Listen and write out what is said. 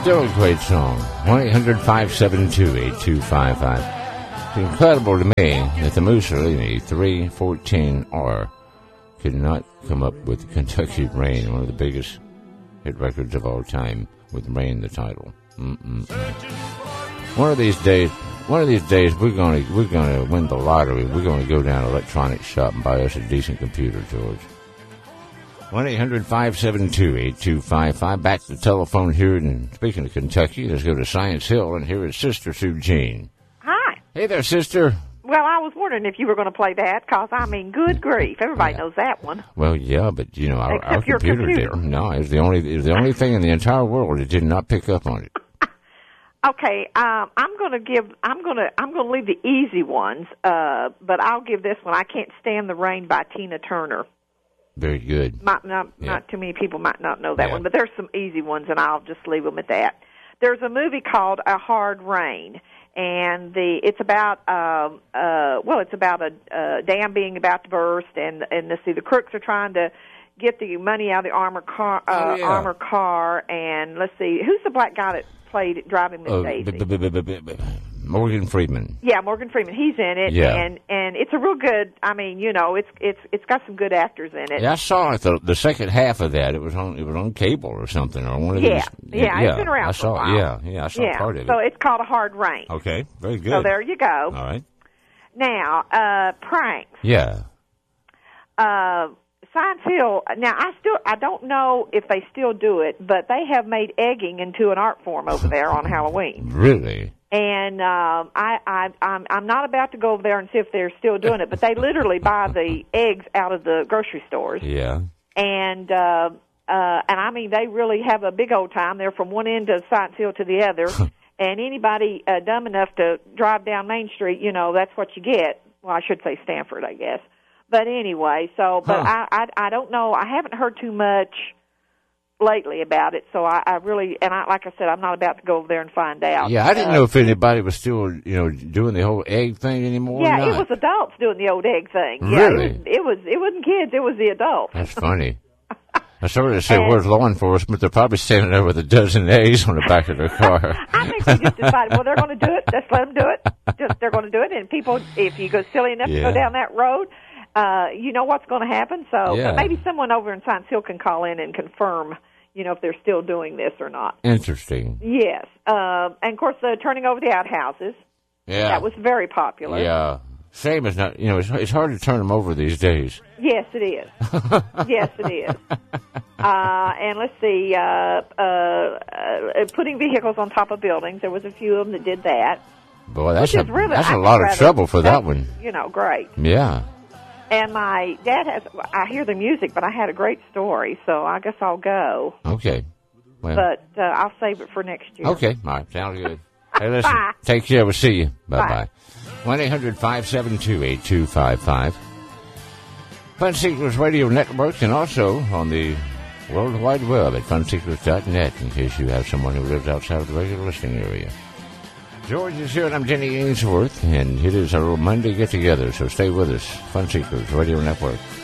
Still a great song. 1-800-572-8255. It's incredible to me that the Mussolini 314R could not come up with Kentucky Rain, one of the biggest hit records of all time, with Rain the title. One of these days we're gonna win the lottery. We're gonna go down to electronics shop and buy us a decent computer, George. 1-800-572-8255. Back to the telephone here. And speaking of Kentucky, let's go to Science Hill and here is Sister Sue Jean. Hi. Hey there, sister. Well, I was wondering if you were going to play that, because, I mean, good grief. Everybody knows that one. Well, yeah, but, you know, our computer didn't. No, it was the only thing in the entire world that did not pick up on it. Okay, I'm going to leave the easy ones, but I'll give this one. I Can't Stand the Rain by Tina Turner. Very good. Not too many people might not know that one, but there's some easy ones, and I'll just leave them at that. There's a movie called A Hard Rain, and it's about a dam being about to burst, and let's see, the crooks are trying to get the money out of the armored car, and let's see, who's the black guy that played Driving Miss Daisy? Morgan Freeman. Yeah, Morgan Freeman. He's in it, and it's a real good. I mean, you know, it's got some good actors in it. Yeah, I saw it. The second half of that. It was on cable or something, or one of these. Yeah, it's been around for a while. I saw part of it. So it's called A Hard Rain. Okay, very good. So there you go. All right. Now, pranks. Yeah. Science Hill. Now, I don't know if they still do it, but they have made egging into an art form over there on Halloween. Really? And I'm not about to go over there and see if they're still doing it, but they literally buy the eggs out of the grocery stores. Yeah. And I mean, they really have a big old time. They're from one end of Science Hill to the other. And anybody dumb enough to drive down Main Street, you know, that's what you get. Well, I should say Stanford, I guess. But anyway, but I don't know. I haven't heard too much lately about it, so I really, and like I said, I'm not about to go over there and find out. Yeah, I didn't know if anybody was still, you know, doing the whole egg thing anymore. Yeah, it was adults doing the old egg thing. Really? Yeah, it wasn't kids, it was the adults. That's funny. I started to say, where's law enforcement? They're probably standing there with a dozen eggs on the back of their car. I think they just decided, well, they're going to do it. Let's let them do it. They're going to do it, and people, if you go silly enough to go down that road, you know what's going to happen. So but maybe someone over in Science Hill can call in and confirm, you know, if they're still doing this or not. Interesting. Yes. And, of course, turning over the outhouses. Yeah. That was very popular. Yeah. Shame is not, you know, it's hard to turn them over these days. Yes, it is. Yes, it is. And let's see, putting vehicles on top of buildings. There was a few of them that did that. Boy, that's a lot of trouble for that one. You know, great. Yeah. And my dad I hear the music, but I had a great story, so I guess I'll go. Okay. Well, but I'll save it for next year. Okay. All right. Sounds good. Hey, listen. Bye. Take care. We'll see you. Bye-bye. 1-800-572-8255. Fun Secrets Radio Network, and also on the World Wide Web at funsecrets.net, in case you have someone who lives outside of the regular listening area. George is here, and I'm Jenny Ainsworth, and it is our Monday get-together, so stay with us. Fun Secrets Radio Network.